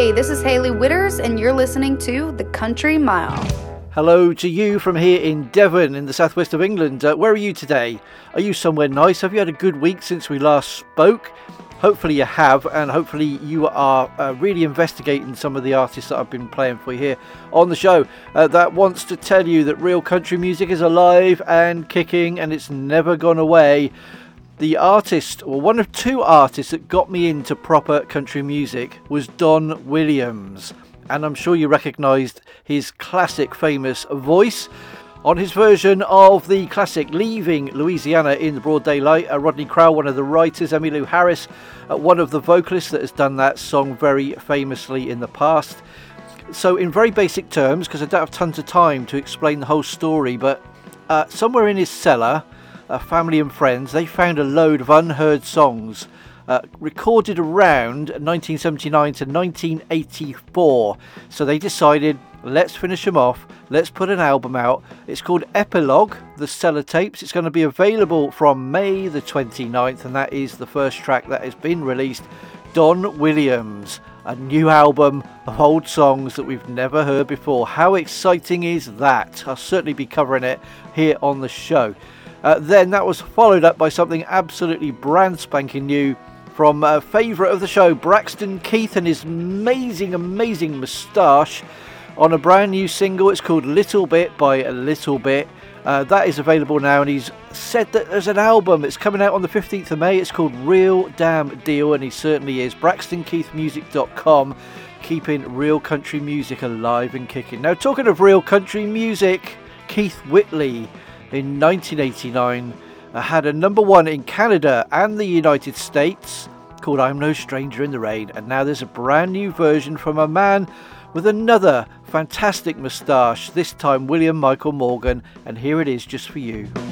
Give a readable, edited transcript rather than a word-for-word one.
Hey, this is Haley Witters, and you're listening to The Country Mile. Hello to you from here in Devon in the southwest of England. Where are you today? Are you somewhere nice? Have you had a good week since we last spoke? Hopefully you have, and hopefully you are really investigating some of the artists that I've been playing for you here on the show. That wants to tell you that real country music is alive and kicking, and it's never gone away. The artist, or one of two artists that got me into proper country music, was Don Williams. And I'm sure you recognised his classic famous voice on his version of the classic Leaving Louisiana in the Broad Daylight. Rodney Crowell, one of the writers, Emmylou Harris, one of the vocalists that has done that song very famously in the past. So in very basic terms, because I don't have tons of time to explain the whole story, but somewhere in his cellar, family and friends, they found a load of unheard songs recorded around 1979 to 1984. So they decided, let's finish them off, let's put an album out. It's called Epilogue, the Cellar Tapes. It's going to be available from May the 29th, and that is the first track that has been released. Don Williams, a new album of old songs that we've never heard before. How exciting is that? I'll certainly be covering it here on the show. Then that was followed up by something absolutely brand spanking new from a favourite of the show, Braxton Keith, and his amazing moustache on a brand new single. It's called Little Bit by Little Bit. That is available now, and he's said that there's an album. It's coming out on the 15th of May. It's called Real Damn Deal, and he certainly is. BraxtonKeithMusic.com, keeping real country music alive and kicking. Now, talking of real country music, Keith Whitley in 1989 had a number one in Canada and the United States called I'm No Stranger in the Rain, and now there's a brand new version from a man with another fantastic moustache, this time William Michael Morgan, and here it is just for you.